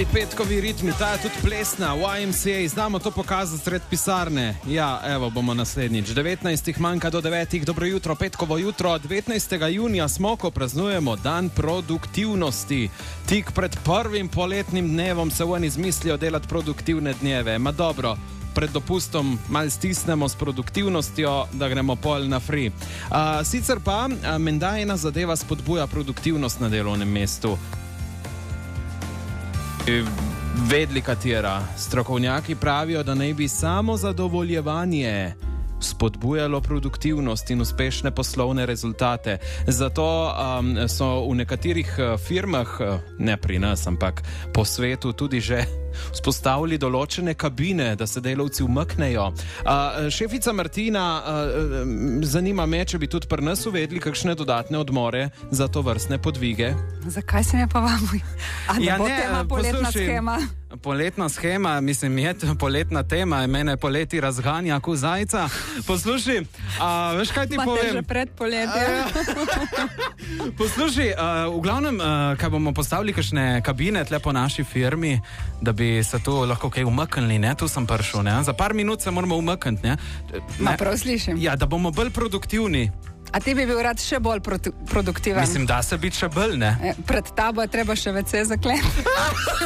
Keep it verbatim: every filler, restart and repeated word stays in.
Pravi petkovi ritmi, ta je tudi plesna, Y M C A, znamo to pokazati sred pisarne. Ja, evo bomo naslednjič. devetnajstih manjka do devetih, dobro jutro, petkovo jutro, devetnajstega junija smo, ko praznujemo dan produktivnosti. Tik pred prvim poletnim dnevom se oni izmislijo delati produktivne dneve. Ma dobro, pred dopustom malo stisnemo s produktivnostjo, da gremo pol na free. Uh, sicer pa, uh, menda ena zadeva spodbuja produktivnost na delovnem mestu. Vedli katera. Strokovnjaki pravijo, da naj bi samo zadovoljevanje spodbujalo produktivnost in uspešne poslovne rezultate. Zato um, so v nekaterih firmah, ne pri nas, ampak po svetu tudi že vzpostavili določene kabine, da se delavci umaknejo. Uh, šefica Martina, uh, zanima me, če bi tudi pri nas uvedli kakšne dodatne odmore za to vrstne podvige. Zakaj se mi pa vam? A ne Ja, bo ne, tema poletna poslušaj. shema? Poletna schema, mislim, je to poletna tema, mene poleti razganja kot zajca. Poslušaj, a, veš kaj ti Imate povem? že pred poletjem. Poslušaj, a, v glavnem, a, kaj bomo postavili kakšne kabine tle po naši firmi, da bi se tu lahko kaj umaknili, ne? Tu sem prišel, ne? Za par minut se moramo umakniti, ne? Ma prav slišim. Ja, da bomo bolj produktivni. A ti bi bil rad še bolj produ- produktiven? Mislim, da se biti še bolj, ne? Eh, Pred tabo je treba še ve ce zakleniti.